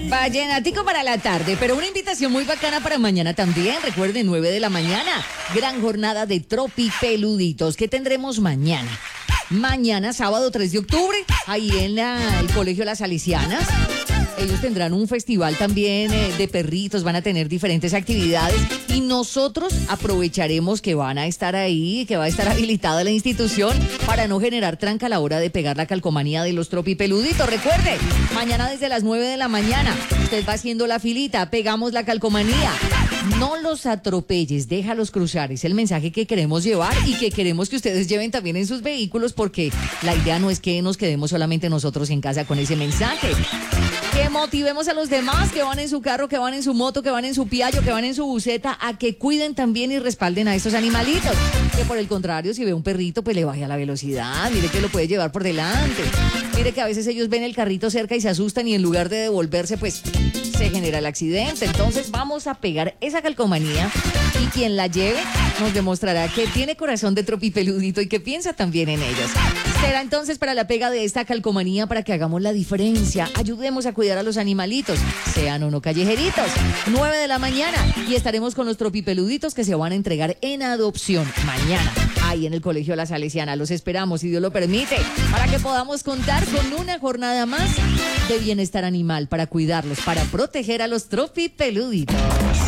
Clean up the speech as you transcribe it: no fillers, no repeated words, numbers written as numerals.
Vallenatico para la tarde, pero una invitación muy bacana para mañana también. Recuerden, 9 de la mañana, gran jornada de tropipeluditos. ¿Qué tendremos mañana? Mañana, sábado 3 de octubre, ahí en el Colegio Las Salesianas. Ellos tendrán un festival también de perritos, van a tener diferentes actividades y nosotros aprovecharemos que van a estar ahí, que va a estar habilitada la institución para no generar tranca a la hora de pegar la calcomanía de los tropipeluditos. Recuerde, mañana desde las 9 de la mañana, usted va haciendo la filita, pegamos la calcomanía. No los atropelles, déjalos cruzar. Es el mensaje que queremos llevar y que queremos que ustedes lleven también en sus vehículos, porque la idea no es que nos quedemos solamente nosotros en casa con ese mensaje. Que motivemos a los demás que van en su carro, que van en su moto, que van en su piallo, que van en su buseta, a que cuiden también y respalden a estos animalitos. Que por el contrario, si ve un perrito, pues le baje a la velocidad. Mire que lo puede llevar por delante. Mire que a veces ellos ven el carrito cerca y se asustan y en lugar de devolverse, pues se genera el accidente. Entonces vamos a pegar esa calcomanía y quien la lleve nos demostrará que tiene corazón de tropipeludito y que piensa también en ellos. Será entonces para la pega de esta calcomanía para que hagamos la diferencia. Ayudemos a cuidar a los animalitos, sean o no callejeritos. 9 de la mañana y estaremos con los tropipeluditos que se van a entregar en adopción mañana, ahí en el Colegio La Salesiana. Los esperamos, si Dios lo permite, para que podamos contar con una jornada más de bienestar animal, para cuidarlos, para proteger a los tropipeluditos.